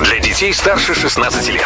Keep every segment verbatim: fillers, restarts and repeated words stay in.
Для детей старше шестнадцати лет.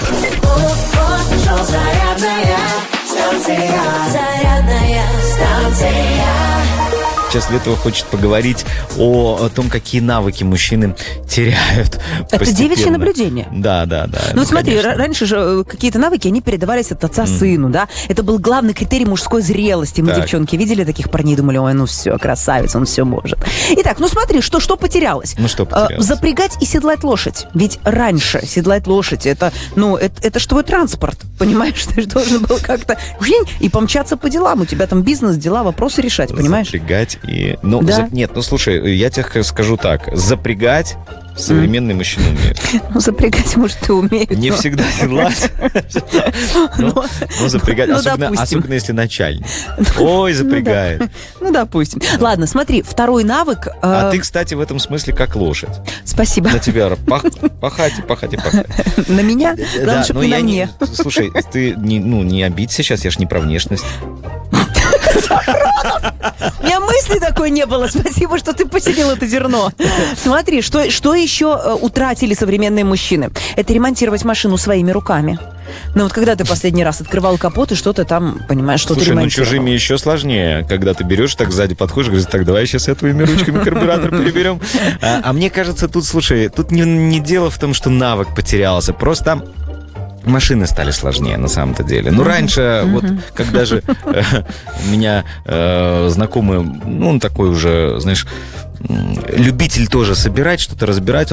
Сейчас Летова хочет поговорить о, о том, какие навыки мужчины теряют. Это постепенно. девичье наблюдение. Да, да, да. Ну, вот смотри, конечно. р- раньше же какие-то навыки, они передавались от отца mm. сыну, да? Это был главный критерий мужской зрелости. Мы, так. девчонки, видели таких парней, думали, ой, ну все, красавец, он все может. Итак, ну смотри, что, что потерялось? Ну, что потерялось? А, запрягать и седлать лошадь. Ведь раньше седлать лошадь, это, ну, это, это ж твой транспорт, понимаешь? Ты же должен был как-то и помчаться по делам. У тебя там бизнес, дела, вопросы решать, понимаешь? Запрягать и... Ну, да? за... Нет, ну, слушай, я тебе скажу так. Запрягать современные mm. мужчины умеют. Ну, запрягать, может, и умеют. Не но... всегда седлать. Ну, запрягать. Особенно если начальник. Ой, запрягает. Ну, допустим. Ладно, смотри, второй навык... А ты, кстати, в этом смысле как лошадь. Спасибо. На тебя пахать, пахать и пахать. На меня? Главное, чтобы не на мне. Слушай, ты не обидься сейчас, я ж не про внешность. У меня мысли такой не было. Спасибо, что ты посидел это зерно. Смотри, что, что еще утратили современные мужчины? Это ремонтировать машину своими руками. Ну вот когда ты последний раз открывал капот и что-то там, понимаешь, что-то Слушай, ремонтировал? ну чужими еще сложнее. Когда ты берешь, так сзади подходишь, говоришь, так, давай сейчас я твоими ручками карбюратор переберем. А, а мне кажется, тут, слушай, тут не, не дело в том, что навык потерялся. Просто... машины стали сложнее, на самом-то деле. Ну, раньше, mm-hmm. вот, когда же э, у меня э, знакомый, ну, он такой уже, знаешь, любитель тоже собирать, что-то разбирать,